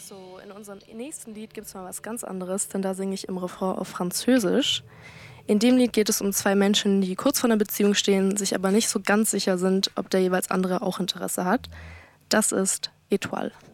So, in unserem nächsten Lied gibt es mal was ganz anderes, denn da singe ich im Refrain auf Französisch. In dem Lied geht es um zwei Menschen, die kurz vor einer Beziehung stehen, sich aber nicht so ganz sicher sind, ob der jeweils andere auch Interesse hat. Das ist Étoile.